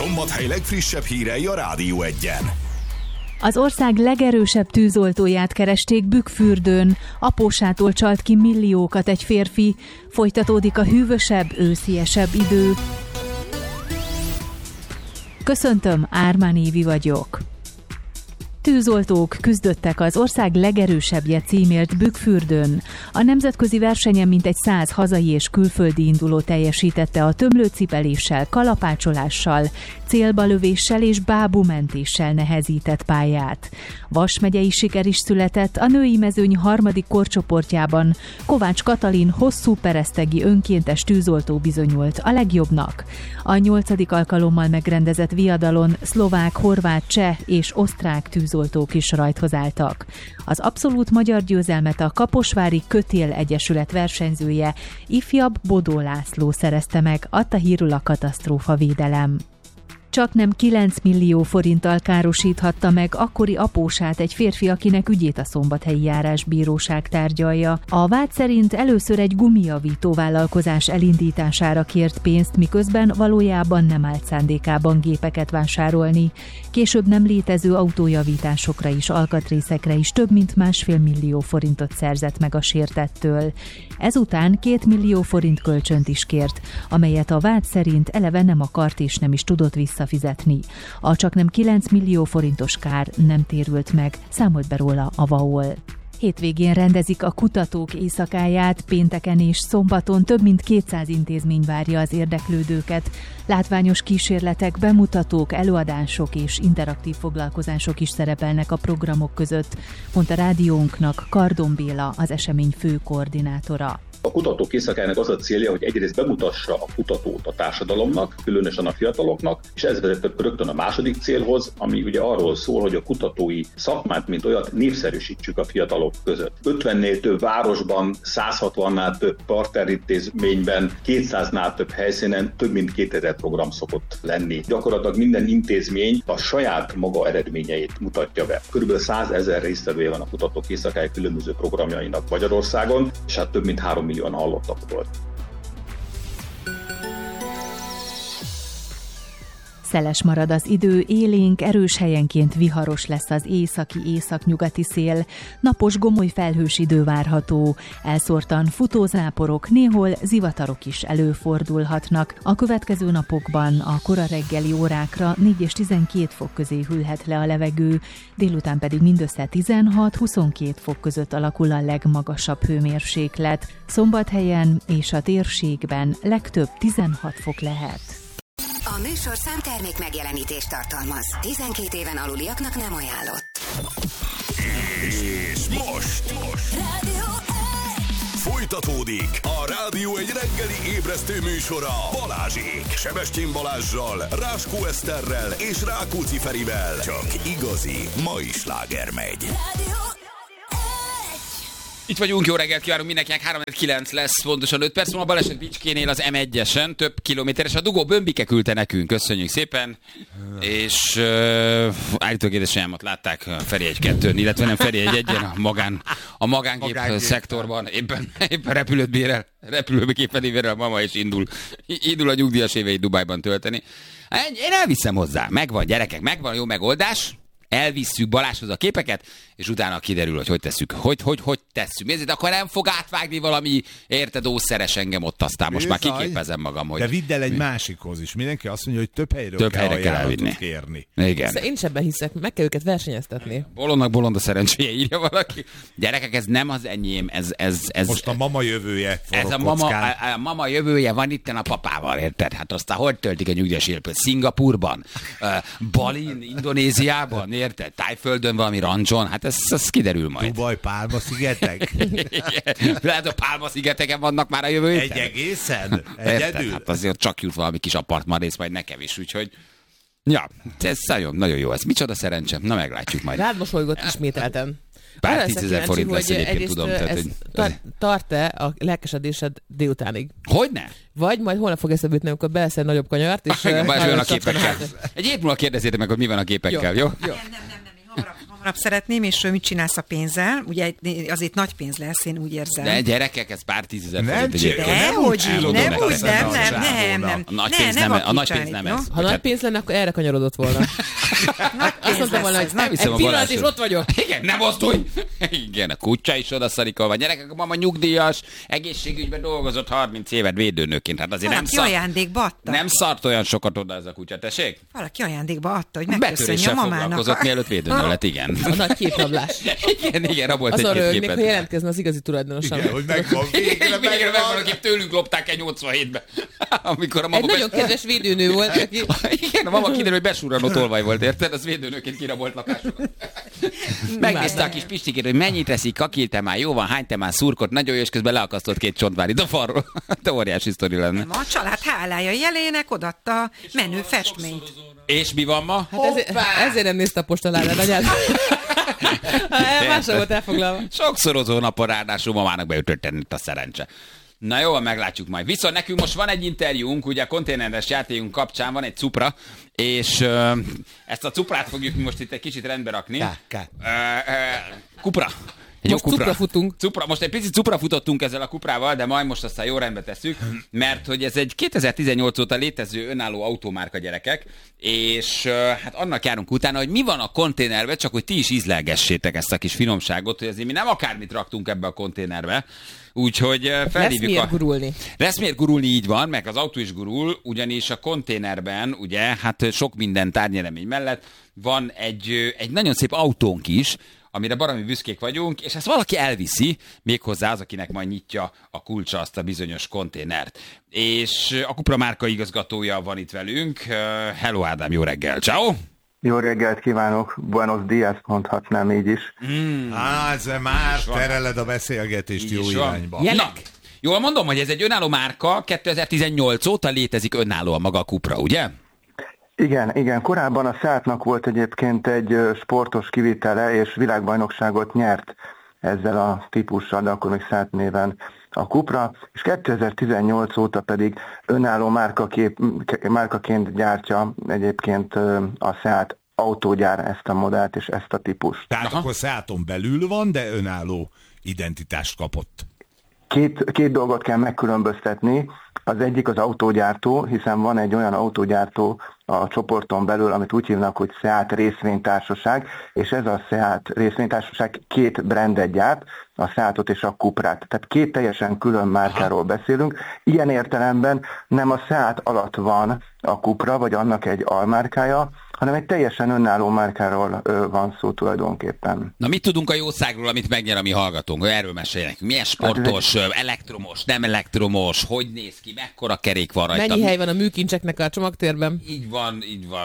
Szombathely legfrissebb hírei a Rádió 1-en. Az ország legerősebb tűzoltóját keresték Bükkfürdőn. Apósától csalt ki milliókat egy férfi. Folytatódik a hűvösebb, ősziesebb idő. Köszöntöm, Ármán Évi vagyok. Tűzoltók küzdöttek az ország legerősebbje címért Bükkfürdőn. A nemzetközi versenyen mintegy 100 hazai és külföldi induló teljesítette a tömlőcipeléssel, kalapácsolással, célba lövéssel és bábumentéssel nehezített pályát. Vas megyei siker is született, a női mezőny harmadik korcsoportjában Kovács Katalin hosszú peresztegi önkéntes tűzoltó bizonyult a legjobbnak. A 8. alkalommal megrendezett viadalon szlovák, horvát, cseh és osztrák tűzoltók is rajthoz álltak. Az abszolút magyar győzelmet a Kaposvári Kötél Egyesület versenyzője, ifjabb Bodó László szerezte meg, adta hírül a katasztrófavédelem. Csaknem 9 millió forinttal károsíthatta meg akkori apósát egy férfi, akinek ügyét a szombathelyi járásbíróság tárgyalja. A vád szerint először egy gumijavító vállalkozás elindítására kért pénzt, miközben valójában nem állt szándékában gépeket vásárolni. Később nem létező autójavításokra és alkatrészekre is több mint 1,5 millió forintot szerzett meg a sértettől. Ezután 2 millió forint kölcsönt is kért, amelyet a vád szerint eleve nem akart és nem is tudott visszafizetni. A csaknem 9 millió forintos kár nem térült meg, számolt be róla a VAOL. Hétvégén rendezik a kutatók éjszakáját, pénteken és szombaton több mint 200 intézmény várja az érdeklődőket. Látványos kísérletek, bemutatók, előadások és interaktív foglalkozások is szerepelnek a programok között, mondta rádiónknak Kardon Béla, az esemény fő koordinátora. A kutatók éjszakájának az a célja, hogy egyrészt bemutassa a kutatót a társadalomnak, különösen a fiataloknak, és ez vezetett rögtön a második célhoz, ami ugye arról szól, hogy a kutatói szakmát, mint olyat népszerűsítsük a fiatalok között. 50-nél több városban, 160-nál több partnerintézményben, 200-nál több helyszínen több mint 2000 program szokott lenni. Gyakorlatilag minden intézmény a saját maga eredményeit mutatja be. Körülbelül 100 000 résztvevője van a kutatók éjszakája különböző programjainak Magyarországon, és hát több mint 3 millióan hallottak volt. Szeles marad az idő, élénk, erős helyenként viharos lesz az északi-északnyugati szél, napos gomoly felhős idő várható, elszórtan futózáporok, néhol zivatarok is előfordulhatnak. A következő napokban a kora reggeli órákra 4 és 12 fok közé hűlhet le a levegő, délután pedig mindössze 16-22 fok között alakul a legmagasabb hőmérséklet. Szombathelyen és a térségben legtöbb 16 fok lehet. A műsorszám termék megjelenítést tartalmaz. 12 éven aluliaknak nem ajánlott. És most Rádió 1! folytatódik a Rádió 1 reggeli ébresztő műsora Balázsék. Sebestyén Balázssal, Ráskó Eszterrel és Rákóczi Ferivel. Csak igazi mai sláger megy. Rádió 1! Itt vagyunk, jó reggelt kívánunk mindenkinek, 3-9 lesz, pontosan 5 perc múlva baleset Bicskénél az M1-esen, több kilométeres, a dugó Bömbike küldte nekünk, köszönjük szépen, és állítólag édesanyámat látták Feri 1-2-n, illetve nem Feri 1-1-en, a magángép szektorban, éppen repülőgépen éverel a mama, és indul a nyugdíjas éveit Dubájban tölteni. Én elviszem hozzá, megvan gyerekek, megvan jó megoldás. Elvisszük Balázshoz a képeket, és utána kiderül, hogy tesszük. Hogy tesszük. Nézzét, akkor nem fog átvágni valami, érted, ószeres engem ott, aztán most már kiképezem magam, hogy... De vidd el egy másikhoz is. Mindenki azt mondja, hogy több helyről kell ajánlatot kérni. Igen. Én is ebben hiszek, meg kell őket versenyeztetni. Bolondnak bolond a szerencséje, írja valaki. Gyerekek, ez nem az enyém, ez most a mama jövője ez a mama jövője van itten a papával, érted? Hát aztán hogy töltik a nyugdíjas életet? Szingapurban? Balin, Indonéziában? Érted? Tájföldön valami rancson? Hát ez kiderül majd. Dubaj, Pálma-szigetek? Lehet, a Pálma-szigeteken vannak már a jövő héten? Egy egészen? Egyedül? Hát azért csak jut valami kis apartmanrész, majd nekem is, úgyhogy... Ja, ez nagyon jó ez. Micsoda szerencsém? Na, meglátjuk majd. Rád mosolygott ismételten. Pár 10 000 forint lesz egyébként, tudom. Tart-e a lelkesedésed délutánig? Hogyne? Vagy majd holnap fog eszedbe jutni, amikor belesz egy nagyobb kanyart, és... a képekkel. Egy hét múlva kérdezzétek meg, hogy mi van a képekkel, jó? Nem, hamarabb Hamarabb szeretném, és mit csinálsz a pénzzel? Ugye azért nagy pénz lesz, én úgy érzem. De gyerekek, ez pár 10 000 forint. Nem. A nagy pénz nem ez. Ha nagy pénz lenne, akkor erre kanyarodott volna. Azt mondtam volna, hogy egy pillanat, és ott vagyok. Igen, nem osztulj! Igen, a kutya is odaszarikolva. Gyerekek, a mama nyugdíjas, egészségügyben dolgozott 30 évet védőnőként. Hát azért nem szart olyan sokat oda ez a kutya, tessék? Valaki ajándékba adta, hogy megköszönje a mamának. Foglalkozott, mielőtt védőnő lett, igen. A nagy képrablás. Igen, rabolt egy képet. képet. Még ha jelentkezne az igazi tulajdonosan. Igen, hogy megvan, végre megvan, akik tőlünk lopták el 87-ben. Amikor a mama egy nagyon kedves védőnő volt, aki... Igen, a mama kiderül, hogy besúranó tolvaj volt, érted? Az védőnőként kirabolt lakásokat. Megnézte a kis Pistikét, hogy mennyit eszik, kakil te már, jó van, hány te már szurkot, nagyon jó, és közben leakasztott 2 csontvárit a falról. De óriási sztori lenne. A család hálája jelének odaadta menő festményt. És mi van ma? Hát ezért nem nézte a postaládát, anyád. Másra volt elfoglalva. Sokszorozó napon ráadásul mamának beütött itt a szerencse. Na jó, meglátjuk majd. Viszont nekünk most van egy interjúnk, ugye a konténeres játékunk kapcsán van egy cupra, és ezt a cuprát fogjuk most itt egy kicsit rendbe rakni. Kupra. Most cupra futunk. Most egy picit cupra futottunk ezzel a kuprával, de majd most aztán jó rendbe tesszük, mert hogy ez egy 2018 óta létező önálló automárka, gyerekek, és hát annak járunk utána, hogy mi van a konténerben, csak hogy ti is ízlelgessétek ezt a kis finomságot, hogy azért mi nem akármit raktunk ebbe a konténerbe. Úgyhogy felhívjuk Lesz miért gurulni, így van, meg az autó is gurul, ugyanis a konténerben, ugye, hát sok minden tárgyeremény mellett van egy nagyon szép autónk is, amire baromi büszkék vagyunk, és ezt valaki elviszi, méghozzá az, akinek majd nyitja a kulcsa azt a bizonyos konténert. És a Cupra márka igazgatója van itt velünk. Hello Ádám, jó reggel, ciao. Jó reggelt kívánok, buenos días mondhatnám így is. Ez már tereled a beszélgetést jó irányba. Na, jól mondom, hogy ez egy önálló márka, 2018 óta létezik önállóan maga a Cupra, ugye? Igen. Korábban a Seatnak volt egyébként egy sportos kivitele, és világbajnokságot nyert ezzel a típussal, de akkor még Seat néven a Cupra, és 2018 óta pedig önálló márkaként gyártja egyébként a Seat autógyár ezt a modellt és ezt a típust. Tehát akkor Seaton belül van, de önálló identitást kapott. Két dolgot kell megkülönböztetni. Az egyik az autógyártó, hiszen van egy olyan autógyártó a csoporton belül, amit úgy hívnak, hogy Seat részvénytársaság, és ez a Seat részvénytársaság 2 brandet gyárt, a Seatot és a Cuprát. Tehát 2 teljesen külön márkáról beszélünk. Ilyen értelemben nem a Seat alatt van a Cupra, vagy annak egy almárkája, hanem egy teljesen önálló márkáról van szó tulajdonképpen. Na mit tudunk a jószágról, amit megnyer a mi hallgatónk? Erről meséljenek. Milyen sportos, elektromos, nem elektromos, hogy néz ki, mekkora kerék van rajta? Mennyi hely van a műkincseknek a csomagtérben? Így van.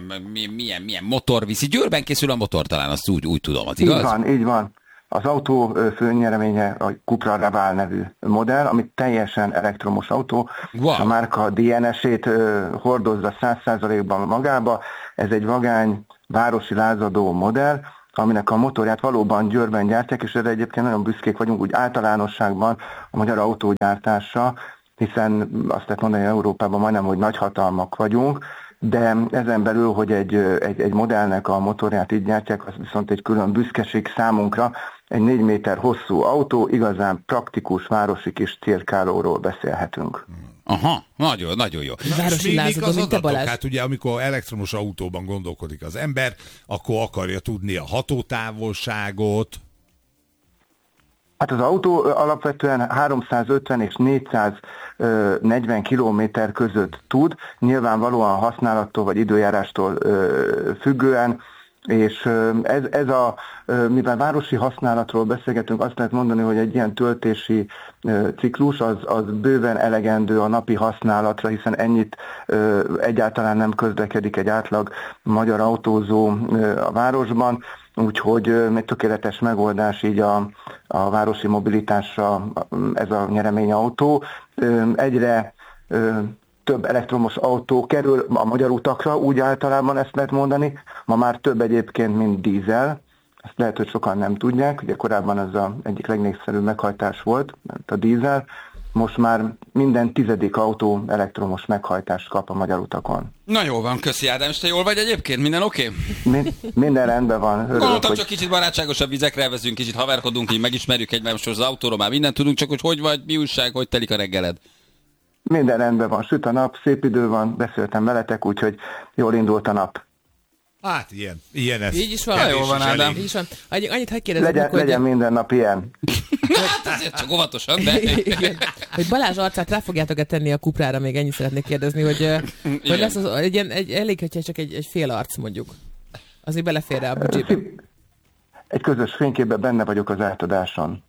Milyen motor viszi? Győrben készül a motor, talán azt úgy tudom, az igaz? Így van. Az autó főnyereménye a Cupra Raval nevű modell, ami teljesen elektromos autó. Wow. A márka DNS-ét hordozza 100%-ban magába. Ez egy vagány, városi lázadó modell, aminek a motorját valóban Győrben gyártják, és erre egyébként nagyon büszkék vagyunk úgy általánosságban a magyar autógyártásra, hiszen azt lehet mondani, hogy Európában majdnem, hogy nagyhatalmak vagyunk, de ezen belül, hogy egy modellnek a motorját így gyártják, az viszont egy külön büszkeség számunkra. Egy 4 méter hosszú autó, igazán praktikus városi kis cirkálóról beszélhetünk. Aha, nagyon jó. Városi lázadó, mint te, Balázs. Hát ugye, amikor elektromos autóban gondolkodik az ember, akkor akarja tudni a hatótávolságot. Hát az autó alapvetően 350 és 440 kilométer között tud, nyilvánvalóan használattól vagy időjárástól függően, és mivel városi használatról beszélgetünk, azt lehet mondani, hogy egy ilyen töltési ciklus az bőven elegendő a napi használatra, hiszen ennyit egyáltalán nem közlekedik egy átlag magyar autózó a városban, úgyhogy egy tökéletes megoldás így a városi mobilitásra ez a nyereményautó. Egyre több elektromos autó kerül a magyar utakra, úgy általában ezt lehet mondani. Ma már több egyébként, mint dízel. Ezt lehet, hogy sokan nem tudják. Ugye korábban ez az egyik legnépszerűbb meghajtás volt, a dízel. most már minden 10. autó elektromos meghajtást kap a magyar utakon. Na jó van, köszi Ádám, és te jól vagy egyébként? Minden oké? Minden rendben van. Gondoltam, hogy csak kicsit barátságosabb vizekre elvezünk, kicsit haverkodunk, így megismerjük egymást, most az autóról már mindent tudunk, csak hogy vagy, mi újság, hogy telik a reggeled? Minden rendben van, süt a nap, szép idő van, beszéltem veletek, úgyhogy jól indult a nap. Hát ilyen ez. Így is van. Jól van, Ádám. Így is van. Annyit hadd kérdezzek, legyen minden nap ilyen. Hát azért csak óvatosan, de... Igen. Hogy Balázs arcát rá fogjátok-e tenni a kuprára, még ennyit szeretnék kérdezni, hogy lesz az, elég, hogyha csak egy fél arc mondjuk. Azért belefér rá a büdzsébe. Egy közös fényképben benne vagyok az átadáson.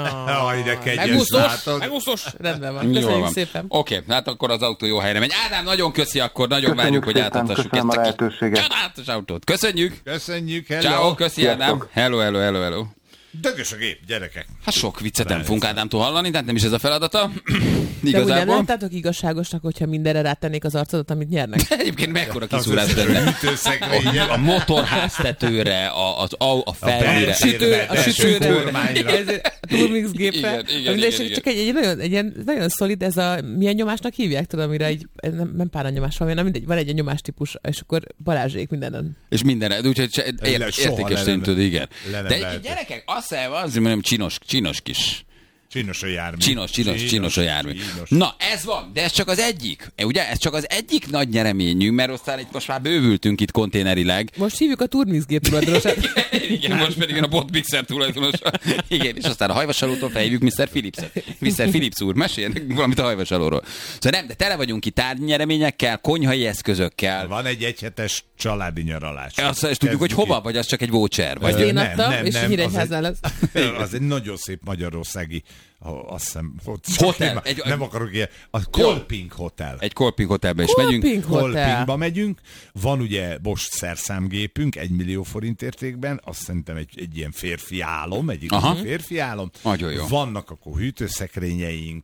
De kegyes, megúszós. Rendben van. Köszönjük szépen. Oké, hát akkor az autó jó helyre megy. Ádám, nagyon köszi akkor, nagyon várjuk, hogy átadhassuk ezt a csodálatos autót. Köszönjük. Hello. Ciao, köszi Ádám. Hello. Dögös a gép, gyerekek. Hát sok viccet nem fogunk Ádámtól hallani, de nem is ez a feladata. De úgy nem láttátok igazságosnak, hogyha mindenre rátennék az arcodat, amit nyernek? Mekkora kiszúrás benne. A motorháztetőre, a felmére. A sütőre, a turmix gépre. Csak egy nagyon szolid, ez a milyen nyomásnak hívják, tudom, amire egy, nem páranyomás van, hanem mindegy, van egy nyomástípus, és akkor Balázsék mindenen. És mindenre, úgyhogy értékes szerint, igen. De gyerekek, azt hiszem, azért mondom, csinos kis. Csinos a jármű. Csinos a jármű. Na, ez van, de ez csak az egyik. Ugye? Ez csak az egyik nagy nyereményünk, mert aztán itt most már bővültünk itt konténerileg. Most hívjuk a Turmix gép tulajdonosát. Igen, most pedig a Botmixer tulajdonosa. Igen, és aztán a hajvasalótól felhívjuk Mr. Philipset. Mr. Philips úr, meséljenek valamit a hajvasalóról. Szóval nem, de tele vagyunk itt tárgynyereményekkel, konyhai eszközökkel. Van egy egyhetes családi nyaralás. Azt tudjuk, hogy hova, vagy az csak egy voucher? Vagy én adtam, és Nyíregyháznál lesz. Az egy nagyon szép magyarországi, azt hiszem, hotel. Nem akarok ilyen. A Kolping Hotel. Egy Kolping Hotelbe is megyünk. Kolpingba megyünk. Van ugye most szerszámgépünk 1 millió forint értékben, azt szerintem egy ilyen férfi álom, egy igazi férfi álom. Nagyon jó. Vannak akkor hűtőszekrényeink,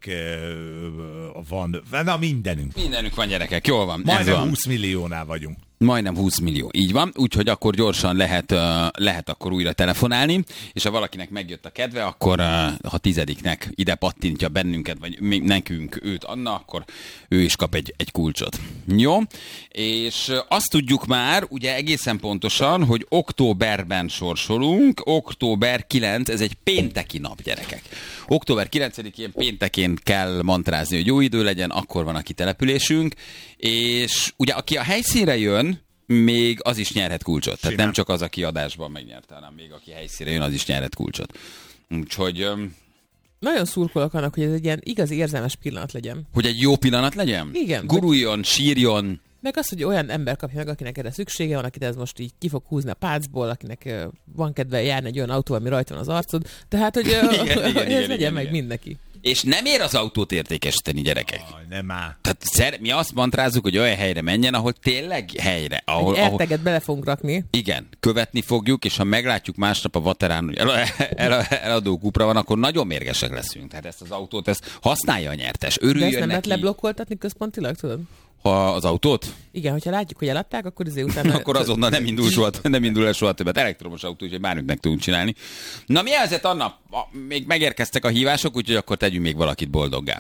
van mindenünk. Mindenünk van, gyerekek, jól van. Majdnem 20 milliónál vagyunk. Majdnem 20 millió, így van, úgyhogy akkor gyorsan lehet akkor újra telefonálni, és ha valakinek megjött a kedve, akkor ha 10-nek ide pattintja bennünket, vagy nekünk őt Anna, akkor ő is kap egy kulcsot. Jó? És azt tudjuk már, ugye egészen pontosan, hogy októberben sorsolunk, október 9, ez egy pénteki nap, gyerekek. Október 9-én péntekén kell mantrázni, hogy jó idő legyen, akkor van a kitelepülésünk, és ugye aki a helyszínre jön, még az is nyerhet kulcsot. Tehát nem csak az, aki adásban megnyerte, hanem még aki helyszínre jön, az is nyerhet kulcsot. Úgyhogy... Nagyon szurkolok annak, hogy ez egy ilyen igazi érzelmes pillanat legyen. Hogy egy jó pillanat legyen? Igen. Guruljon, sírjon. Meg az, hogy olyan ember kapja meg, akinek erre szüksége van, akit ez most így ki fog húzni a pácból, akinek van kedve járni egy olyan autó, ami rajta van az arcod. Tehát, hogy ez legyen meg mindenki. És nem ér az autót értékesíteni, gyerekek. Nem áll. Tehát mi azt mantrázzuk, hogy olyan helyre menjen, ahol tényleg helyre. Ahol erteget bele fogunk rakni. Igen, követni fogjuk, és ha meglátjuk másnap a Vaterán, hogy eladó Cupra van, akkor nagyon mérgesek leszünk. Tehát ezt az autót, ezt használja a nyertes. Örüljön neki. De ezt nem lehet leblokkoltatni központilag, tudod? Ha az autót? Igen, hogyha látjuk, hogy eladták, akkor utána... akkor azonnal nem indul el soha többet. Elektromos autó, úgyhogy bármit meg tudunk csinálni. Na mi helyzet, Anna? Még megérkeztek a hívások, úgyhogy akkor tegyünk még valakit boldoggá.